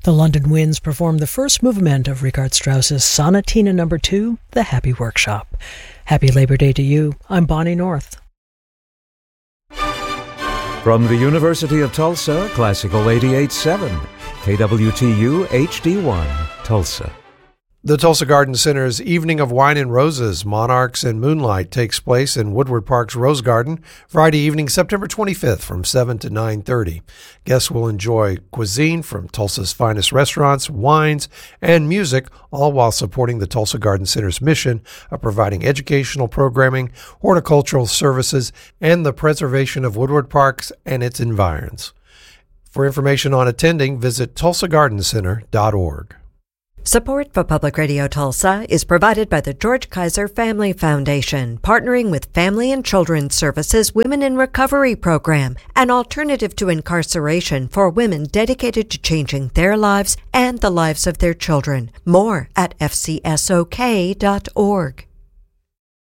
The London Winds performed the first movement of Richard Strauss's Sonatina No. 2, The Happy Workshop. Happy Labor Day to you. I'm Bonnie North. From the University of Tulsa, Classical 88.7, KWTU HD1, Tulsa. The Tulsa Garden Center's Evening of Wine and Roses, Monarchs and Moonlight takes place in Woodward Park's Rose Garden Friday evening, September 25th from 7 to 9:30. Guests will enjoy cuisine from Tulsa's finest restaurants, wines, and music, all while supporting the Tulsa Garden Center's mission of providing educational programming, horticultural services, and the preservation of Woodward Parks and its environs. For information on attending, visit tulsagardencenter.org. Support for Public Radio Tulsa is provided by the George Kaiser Family Foundation, partnering with Family and Children's Services Women in Recovery Program, an alternative to incarceration for women dedicated to changing their lives and the lives of their children. More at fcsok.org.